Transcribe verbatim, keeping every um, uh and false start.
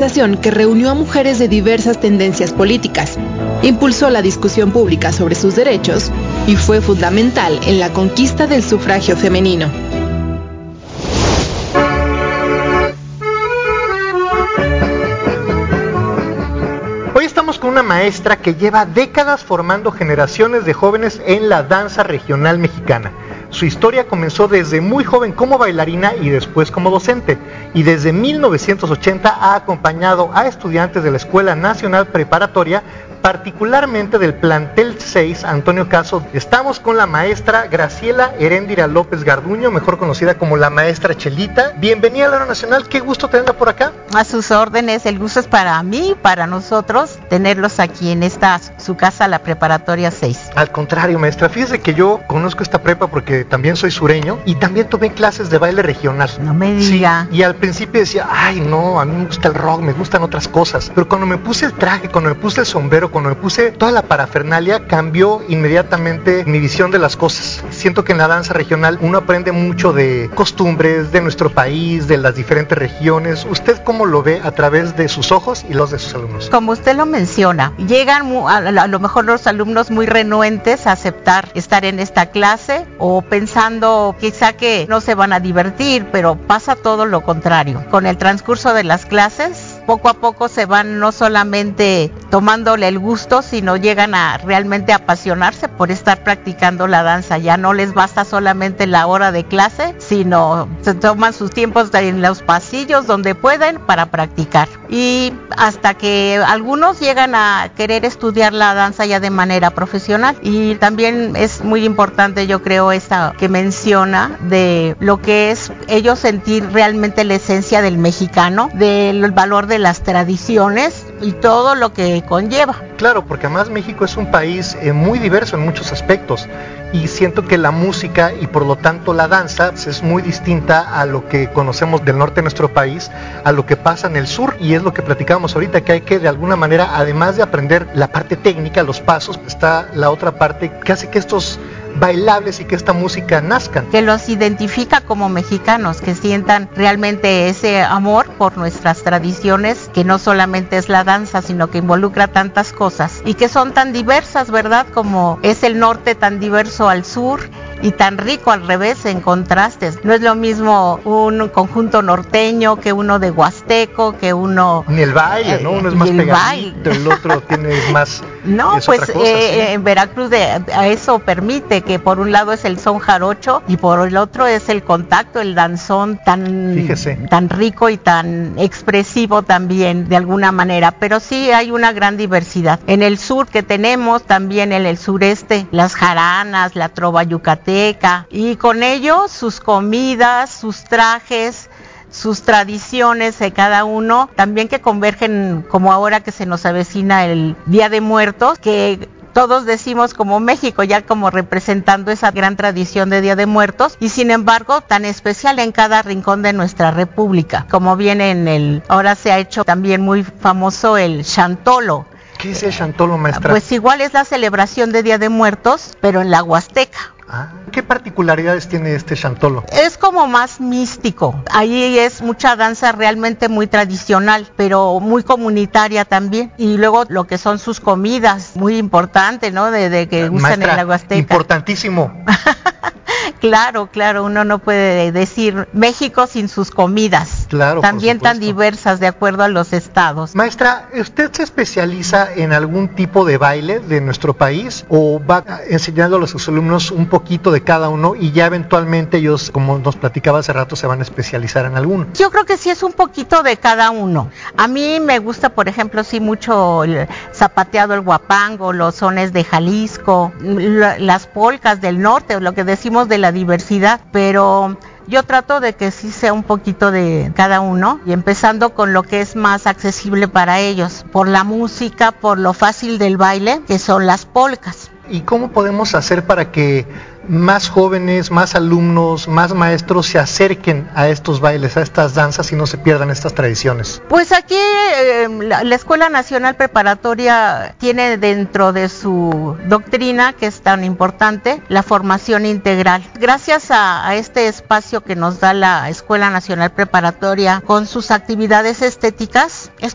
manifestación que reunió a mujeres de diversas tendencias políticas, impulsó la discusión pública sobre sus derechos y fue fundamental en la conquista del sufragio femenino. Hoy estamos con una maestra que lleva décadas formando generaciones de jóvenes en la danza regional mexicana. Su historia comenzó desde muy joven como bailarina y después como docente, y desde mil novecientos ochenta ha acompañado a estudiantes de la Escuela Nacional Preparatoria, particularmente del plantel seis Antonio Caso. Estamos con la maestra Graciela Heréndira López Garduño, mejor conocida como la maestra Chelita. Bienvenida a la Hora Nacional, qué gusto tenerla por acá. A sus órdenes, el gusto es para mí, para nosotros, tenerlos aquí en esta, su casa, la Preparatoria seis. Al contrario, maestra, fíjese que yo conozco esta prepa porque también soy sureño y también tomé clases de baile regional. No me diga. Sí, y al principio decía, ay no, a mí me gusta el rock, me gustan otras cosas, pero cuando me puse el traje, cuando me puse el sombrero, cuando me puse toda la parafernalia, cambió inmediatamente mi visión de las cosas. Siento que en la danza regional uno aprende mucho de costumbres de nuestro país, de las diferentes regiones. ¿Usted cómo lo ve a través de sus ojos y los de sus alumnos? Como usted lo menciona, llegan a lo mejor los alumnos muy renuentes a aceptar estar en esta clase o pensando quizá que no se van a divertir, pero pasa todo lo contrario. Con el transcurso de las clases, poco a poco se van no solamente tomándole el gusto, sino llegan a realmente apasionarse por estar practicando la danza. Ya no les basta solamente la hora de clase, sino se toman sus tiempos en los pasillos donde pueden para practicar. Y hasta que algunos llegan a querer estudiar la danza ya de manera profesional. Y también es muy importante, yo creo, esta que menciona de lo que es ellos sentir realmente la esencia del mexicano, del valor de las tradiciones y todo lo que conlleva. Claro, porque además México es un país eh, muy diverso en muchos aspectos y siento que la música y por lo tanto la danza es muy distinta a lo que conocemos del norte de nuestro país, a lo que pasa en el sur, y es lo que platicábamos ahorita, que hay que de alguna manera, además de aprender la parte técnica, los pasos, está la otra parte que hace que estos bailables y que esta música nazcan. Que los identifica como mexicanos, que sientan realmente ese amor por nuestras tradiciones, que no solamente es la danza, sino que involucra tantas cosas y que son tan diversas, ¿verdad? Como es el norte tan diverso al sur y tan rico al revés en contrastes. No es lo mismo un conjunto norteño que uno de huasteco, que uno... Ni el baile, ¿no? Uno es más pegadito, el otro tiene más... No, pues cosa, eh, ¿sí? En Veracruz de, a eso permite que por un lado es el son jarocho y por el otro es el contacto, el danzón tan, tan rico y tan expresivo también de alguna manera, pero sí hay una gran diversidad. En el sur que tenemos también en el sureste las jaranas, la trova yucateca y con ello sus comidas, sus trajes, sus tradiciones de cada uno, también que convergen como ahora que se nos avecina el Día de Muertos, que todos decimos como México, ya como representando esa gran tradición de Día de Muertos, y sin embargo tan especial en cada rincón de nuestra república, como viene en el, ahora se ha hecho también muy famoso el Chantolo. ¿Qué es el Chantolo, maestra? Pues igual es la celebración de Día de Muertos, pero en la Huasteca. Ah, ¿qué particularidades tiene este Chantolo? Es como más místico. Ahí es mucha danza realmente muy tradicional, pero muy comunitaria también. Y luego lo que son sus comidas, muy importante, ¿no? De, de que usan Maestra, en la Huasteca. Importantísimo. Claro, claro, uno no puede decir México sin sus comidas, claro, también tan diversas de acuerdo a los estados. Maestra, ¿usted se especializa en algún tipo de baile de nuestro país o va enseñando a sus alumnos un poquito de cada uno y ya eventualmente ellos, como nos platicaba hace rato, se van a especializar en alguno? Yo creo que sí es un poquito de cada uno. A mí me gusta, por ejemplo, sí mucho el zapateado, el guapango, los sones de Jalisco, las polcas del norte, lo que decimos de la diversidad, pero yo trato de que sí sea un poquito de cada uno y empezando con lo que es más accesible para ellos, por la música, por lo fácil del baile, que son las polcas. ¿Y cómo podemos hacer para que más jóvenes, más alumnos, más maestros se acerquen a estos bailes, a estas danzas y no se pierdan estas tradiciones? Pues aquí eh, la, la Escuela Nacional Preparatoria tiene dentro de su doctrina, que es tan importante, la formación integral. Gracias a, a este espacio que nos da la Escuela Nacional Preparatoria con sus actividades estéticas, es